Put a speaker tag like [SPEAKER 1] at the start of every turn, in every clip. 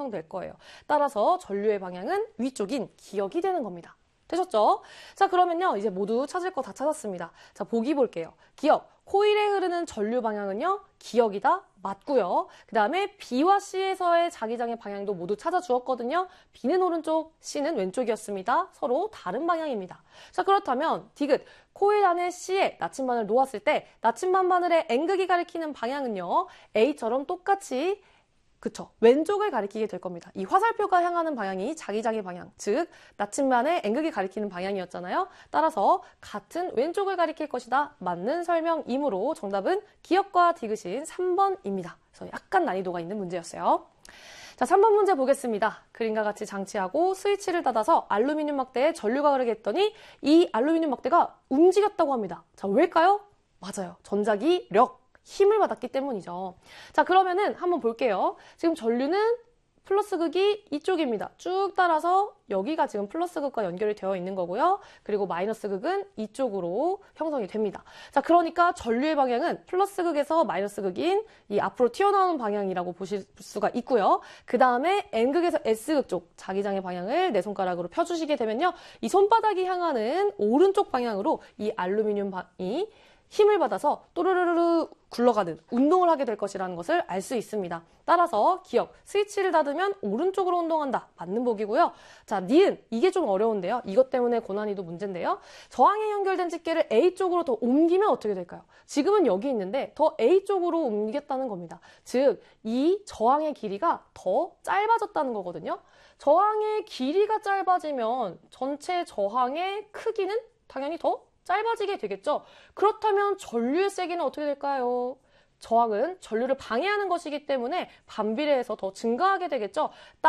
[SPEAKER 1] 형성될 거예요. 따라서 전류의 방향은 위쪽인 기역이 되는 겁니다. 되셨죠? 자, 그러면요. 이제 모두 찾을 거 다 찾았습니다. 자, 보기 볼게요. 기역. 코일에 흐르는 전류 방향은요. 기역이다. 맞고요. 그 다음에 B와 C에서의 자기장의 방향도 모두 찾아주었거든요. B는 오른쪽, C는 왼쪽이었습니다. 서로 다른 방향입니다. 자, 그렇다면 디귿. 코일 안에 C에 나침반을 놓았을 때 나침반 바늘의 N극이 가리키는 방향은요. A처럼 똑같이 그쵸. 왼쪽을 가리키게 될 겁니다. 이 화살표가 향하는 방향이 자기장의 방향, 즉 나침반의 N극이 가리키는 방향이었잖아요. 따라서 같은 왼쪽을 가리킬 것이다. 맞는 설명이므로 정답은 기역과 디귿인 3번입니다. 그래서 약간 난이도가 있는 문제였어요. 자, 3번 문제 보겠습니다. 그림과 같이 장치하고 스위치를 닫아서 알루미늄 막대에 전류가 흐르게 했더니 이 알루미늄 막대가 움직였다고 합니다. 자, 왜일까요? 맞아요. 전자기력. 힘을 받았기 때문이죠. 자, 그러면은 한번 볼게요. 지금 전류는 플러스 극이 이쪽입니다. 쭉 따라서 여기가 지금 플러스 극과 연결이 되어 있는 거고요. 그리고 마이너스 극은 이쪽으로 형성이 됩니다. 자, 그러니까 전류의 방향은 플러스 극에서 마이너스 극인 이 앞으로 튀어나오는 방향이라고 보실 수가 있고요. 그 다음에 N극에서 S극 쪽 자기장의 방향을 내 손가락으로 펴주시게 되면요. 이 손바닥이 향하는 오른쪽 방향으로 이 알루미늄이 힘을 받아서 또르르르 굴러가는 운동을 하게 될 것이라는 것을 알 수 있습니다. 따라서 기역, 스위치를 닫으면 오른쪽으로 운동한다. 맞는 보기고요. 자, 니은, 이게 좀 어려운데요. 이것 때문에 고난이도 문제인데요. 저항에 연결된 집게를 A쪽으로 더 옮기면 어떻게 될까요? 지금은 여기 있는데 더 A쪽으로 옮겼다는 겁니다. 즉, 이 저항의 길이가 더 짧아졌다는 거거든요. 저항의 길이가 짧아지면 전체 저항의 크기는 당연히 더 짧아지게 되겠죠. 그렇다면 전류의 세기는 어떻게 될까요? 저항은 전류를 방해하는 것이기 때문에 반비례해서 더 증가하게 되겠죠.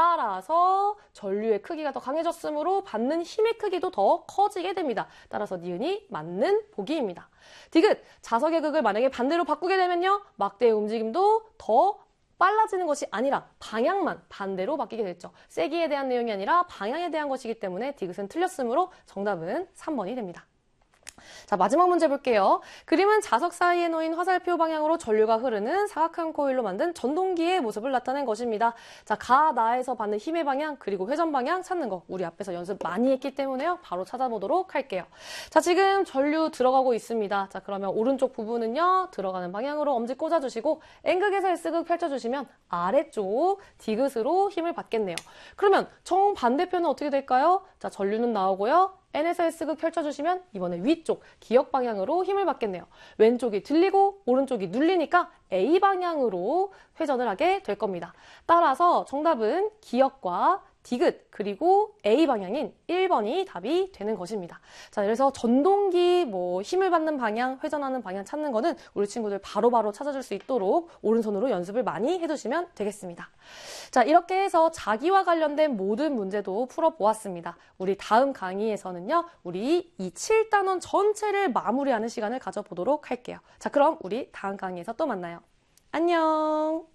[SPEAKER 1] 따라서 전류의 크기가 더 강해졌으므로 받는 힘의 크기도 더 커지게 됩니다. 따라서 니은이 맞는 보기입니다. 디귿, 자석의 극을 만약에 반대로 바꾸게 되면요. 막대의 움직임도 더 빨라지는 것이 아니라 방향만 반대로 바뀌게 됐죠. 세기에 대한 내용이 아니라 방향에 대한 것이기 때문에 디귿은 틀렸으므로 정답은 3번이 됩니다. 자, 마지막 문제 볼게요. 그림은 자석 사이에 놓인 화살표 방향으로 전류가 흐르는 사각형 코일로 만든 전동기의 모습을 나타낸 것입니다. 자, 나에서 받는 힘의 방향 그리고 회전 방향 찾는 거 우리 앞에서 연습 많이 했기 때문에요. 바로 찾아보도록 할게요. 자, 지금 전류 들어가고 있습니다. 자, 그러면 오른쪽 부분은요. 들어가는 방향으로 엄지 꽂아주시고 N극에서 S극 펼쳐주시면 아래쪽 디귿으로 힘을 받겠네요. 그러면 정반대편은 어떻게 될까요? 자, 전류는 나오고요. N에서 S극 펼쳐주시면 이번에 위쪽 기역 방향으로 힘을 받겠네요. 왼쪽이 들리고 오른쪽이 눌리니까 A 방향으로 회전을 하게 될 겁니다. 따라서 정답은 기역과 디귿 그리고 A 방향인 1번이 답이 되는 것입니다. 자, 그래서 전동기 힘을 받는 방향, 회전하는 방향 찾는 거는 우리 친구들 바로바로 찾아줄 수 있도록 오른손으로 연습을 많이 해두시면 되겠습니다. 자, 이렇게 해서 자기와 관련된 모든 문제도 풀어보았습니다. 우리 다음 강의에서는요, 우리 이 7단원 전체를 마무리하는 시간을 가져보도록 할게요. 자, 그럼 우리 다음 강의에서 또 만나요. 안녕!